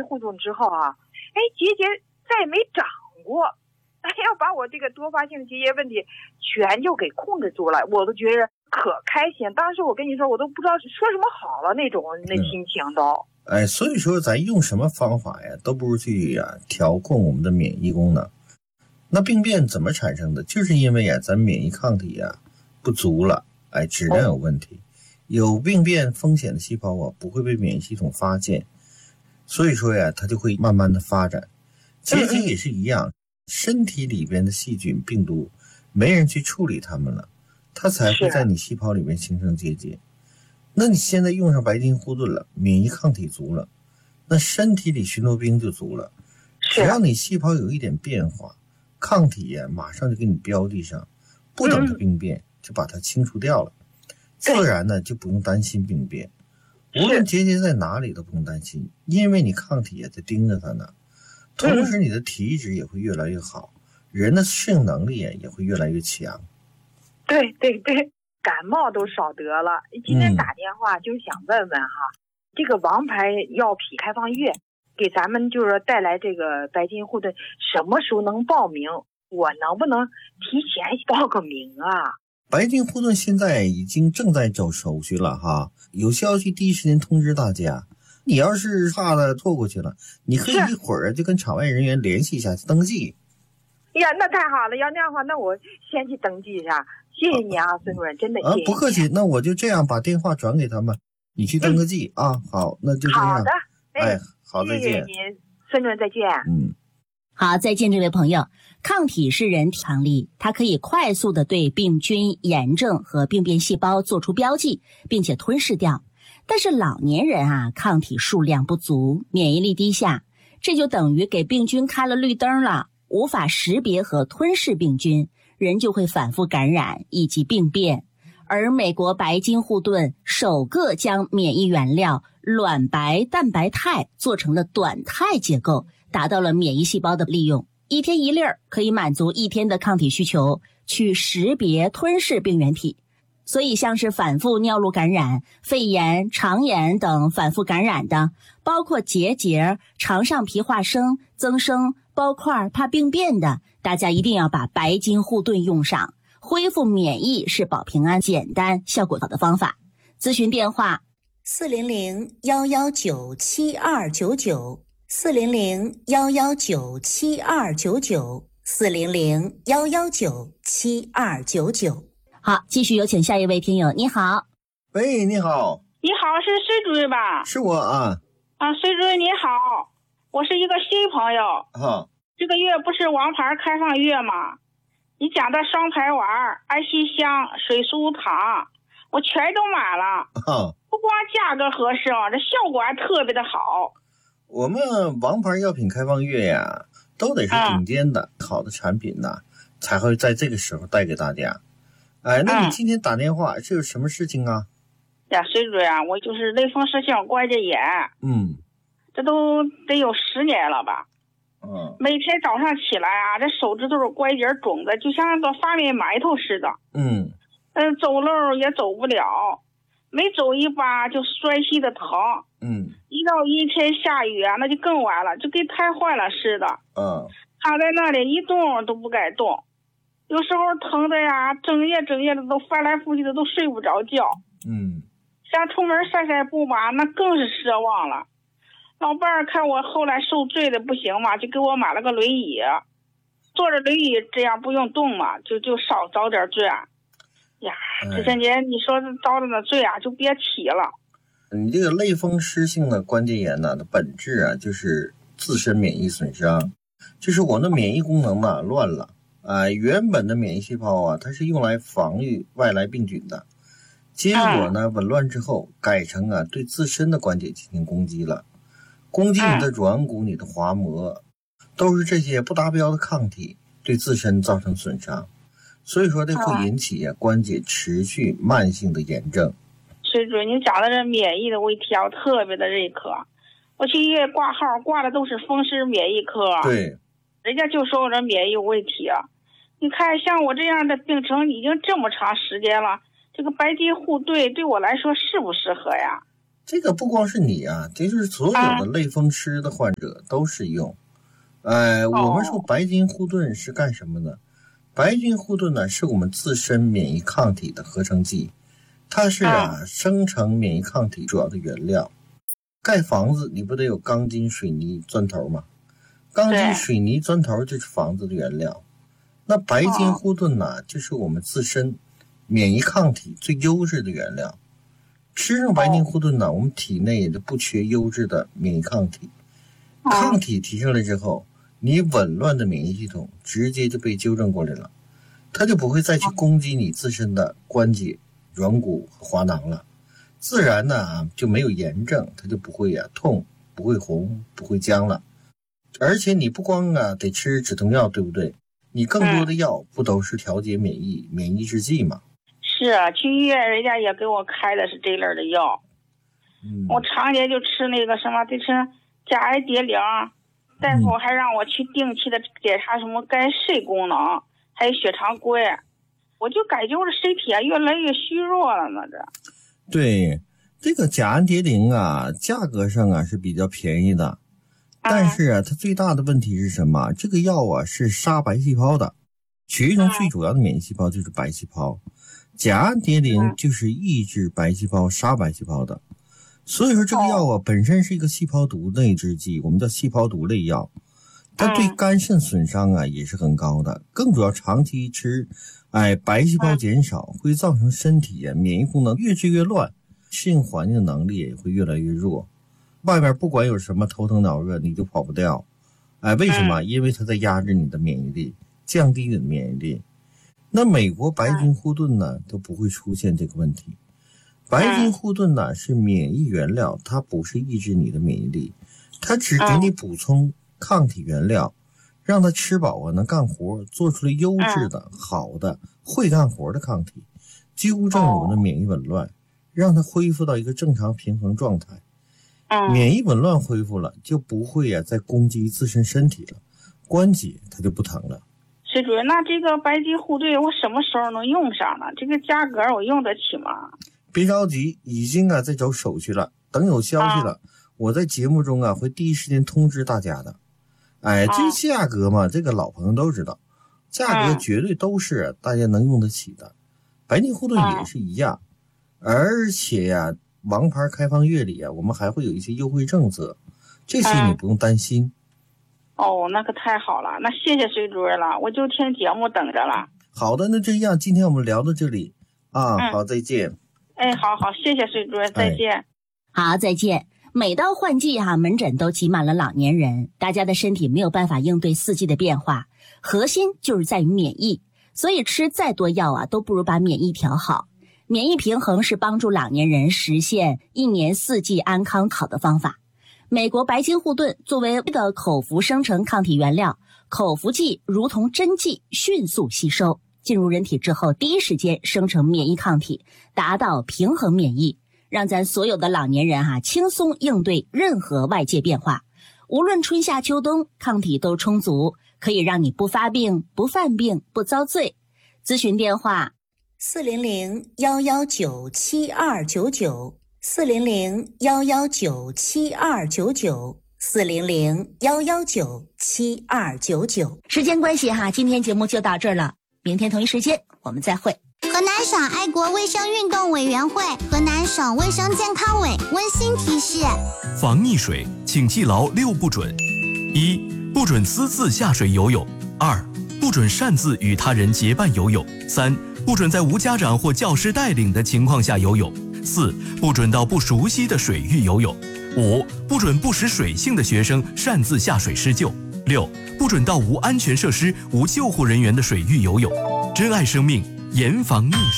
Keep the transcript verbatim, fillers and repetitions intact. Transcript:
护盾之后啊，哎，结节再也没长过，哎，要把我这个多发性结节问题全就给控制住了，我都觉得可开心。当时我跟你说，我都不知道说什么好了那种那心情都。嗯哎，所以说咱用什么方法呀，都不如去呀调控我们的免疫功能。那病变怎么产生的？就是因为呀，咱免疫抗体呀不足了，哎，质量有问题。有病变风险的细胞啊，不会被免疫系统发现，所以说呀，它就会慢慢的发展。结节也是一样，身体里边的细菌、病毒，没人去处理它们了，它才会在你细胞里面形成结节。那你现在用上白金护盾了，免疫抗体足了，那身体里巡逻兵就足了。只要你细胞有一点变化，抗体呀马上就给你标记上，不等着病变就把它清除掉了，自然呢就不用担心病变。无论结节在哪里都不用担心，因为你抗体也在盯着它呢。同时你的体质也会越来越好，人的适应能力也会越来越强。 对对对，感冒都少得了。今天打电话就想问问哈，嗯、这个王牌药品开放月给咱们就是带来这个白金护盾，什么时候能报名？我能不能提前报个名啊？ 白金护盾现在已经正在走手续了哈，有消息第一时间通知大家。你要是怕的错过去了，你可以一会儿就跟场外人员联系一下登记。 呀，那太好了！要那样的话，那我先去登记一下。谢谢你啊，孙主任，真的谢谢你。 啊，不客气。那我就这样把电话转给他们，你去登个记、嗯、啊。好，那就这样。 好的， 哎，好，再见。 谢谢您，孙主任，再见。 嗯， 好，再见，这位朋友。抗体是人体常理，它可以快速的对病菌、炎症和病变细胞做出标记，并且吞噬掉。但是老年人啊，抗体数量不足，免疫力低下，这就等于给病菌开了绿灯了，无法识别和吞噬病菌，人就会反复感染以及病变。而美国白金护盾首个将免疫原料卵白蛋白肽做成了短肽结构，达到了免疫细胞的利用，一天一粒儿可以满足一天的抗体需求，去识别吞噬病原体。所以像是反复尿路感染、肺炎、肠炎等反复感染的，包括结节、肠上皮化生、增生、包块、怕病变的，大家一定要把白金护盾用上。恢复免疫是保平安简单效果好的方法。咨询电话四零零幺幺九七二九九，四零零幺幺九七二九九，四零零幺幺九七二九九。好，继续有请下一位听友。你好。 喂，你好。 你好，是孙主任吧？ 是我啊。 啊，孙主任你好，我是一个新朋友。 好。 这个月不是王牌开放月吗？你讲的双排丸、安心香、水苏糖，我全都买了。 好。 不光价格合适啊，这效果还特别的好。 我们王牌药品开放月呀，都得是顶尖的、嗯、好的产品呢，才会在这个时候带给大家。哎，那你今天打电话、嗯、是有什么事情啊？ 呀，孙主任，我就是类风湿性关节炎， 嗯， 这都得有十年了吧。 嗯， 每天早上起来啊，这手指头是关节肿的，就像个发面馒头似的。 嗯， 嗯，走路也走不了，每走一把就酸细的疼。 嗯， 一到阴天下雨啊，那就更完了，就跟瘫痪了似的。 嗯， 躺在那里一动都不敢动。有时候疼的呀，整夜整夜的都翻来覆去的都睡不着觉。 嗯， 想出门散散步吧，那更是奢望了。老伴儿看我后来受罪的不行嘛，就给我买了个轮椅，坐着轮椅这样不用动嘛，就就少遭点罪啊。呀，这些年你说遭的那罪啊，就别提了。 你这个类风湿性的关节炎呢，的本质啊，就是自身免疫损伤，就是我的免疫功能嘛乱了。啊，原本的免疫细胞啊，它是用来防御外来病菌的，结果呢，紊乱之后改成啊对自身的关节进行攻击了，攻击你的软骨、你的滑膜，都是这些不达标的抗体对自身造成损伤，所以说这会引起啊关节持续慢性的炎症。 孙主任，你讲的这免疫的问题啊，我特别的认可。我去医院挂号，挂的都是风湿免疫科， 对， 人家就说我这免疫有问题啊。你看像我这样的病程已经这么长时间了，这个白金护盾对我来说适不适合呀？ 这个不光是你啊，就是所有的类风湿的患者都适用。呃， 哦、 我们说白金护盾是干什么呢？白金护盾呢，是我们自身免疫抗体的合成剂，它是啊、嗯、生成免疫抗体主要的原料。盖房子你不得有钢筋、水泥、砖头吗？钢筋、水泥、砖头就是房子的原料。那白金护盾呢，就是我们自身免疫抗体最优质的原料。吃上白金护盾呢，我们体内也就不缺优质的免疫抗体。抗体提上来之后，你紊乱的免疫系统直接就被纠正过来了，它就不会再去攻击你自身的关节、软骨和滑囊了，自然呢就没有炎症，它就不会呀、啊、痛，不会红，不会僵了。而且你不光啊得吃止痛药，对不对？你更多的药不都是调节免疫、免疫制剂吗？ 是啊，去医院人家也给我开的是这类的药，嗯、我常年就吃那个什么，得吃甲氨蝶呤。大夫还让我去定期的检查什么肝肾功能，还有血常规，我就感觉我的身体啊越来越虚弱了呢。这对这个甲氨蝶呤啊，价格上啊是比较便宜的，但是啊，它最大的问题是什么？这个药啊是杀白细胞的，血液中最主要的免疫细胞就是白细胞，甲氨蝶呤就是抑制白细胞、杀白细胞的。所以说这个药啊本身是一个细胞毒内制剂，我们叫细胞毒类药，它对肝肾损伤啊也是很高的，更主要长期吃，哎，白细胞减少会造成身体啊免疫功能越治越乱，适应环境的能力也会越来越弱。外面不管有什么头疼脑热你就跑不掉，哎，为什么？因为它在压制你的免疫力，降低你的免疫力。那美国白金护盾呢都不会出现这个问题。白金护盾呢是免疫原料，它不是抑制你的免疫力，它只给你补充抗体原料，让它吃饱啊能干活，做出来优质的、好的、会干活的抗体，纠正我们的免疫紊乱，让它恢复到一个正常平衡状态。免疫紊乱恢复了，就不会啊再攻击自身身体了，关节它就不疼了。 施主任，那这个白金护盾我什么时候能用上呢？这个价格我用得起吗？ 别着急，已经啊在走手续了，等有消息了、啊、我在节目中啊会第一时间通知大家的。哎，这价格嘛、啊、这个老朋友都知道，价格绝对都是大家能用得起的。白金护盾也是一样、啊、而且呀、啊、王牌开放月里啊我们还会有一些优惠政策，这些你不用担心、 啊、哦，那可太好了，那谢谢水主任了，我就听节目等着了。 好的，那这样今天我们聊到这里啊、嗯、好，再见。 哎，好好，谢谢水主任，再见、哎、 好，再见。每到换季哈、啊，门诊都挤满了老年人，大家的身体没有办法应对四季的变化，核心就是在于免疫，所以吃再多药啊都不如把免疫调好。免疫平衡是帮助老年人实现一年四季安康好的方法。美国白金护盾作为的口服生成抗体原料，口服剂如同针剂，迅速吸收进入人体之后，第一时间生成免疫抗体，达到平衡免疫，让咱所有的老年人哈、啊、轻松应对任何外界变化。无论春夏秋冬，抗体都充足，可以让你不发病、不犯病、不遭罪。咨询电话：四零零幺幺九七二九九，四零零幺幺九七二九九，四零零幺幺九七二九九。时间关系哈，今天节目就到这儿了。明天同一时间我们再会。 河南省爱国卫生运动委员会、河南省卫生健康委温馨提示： 防溺水，请记牢六不准：一、不准私自下水游泳；二、不准擅自与他人结伴游泳；三、不准在无家长或教师带领的情况下游泳；四、不准到不熟悉的水域游泳；五、不准不识水性的学生擅自下水施救；六、不准到无安全设施、无救护人员的水域游泳。珍爱生命，严防溺水。